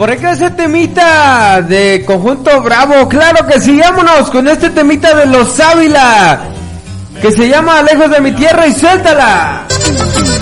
Por acá ese temita de Conjunto Bravo, claro que sí, vámonos con este temita de Los Ávila, que se llama Lejos de mi tierra y suéltala.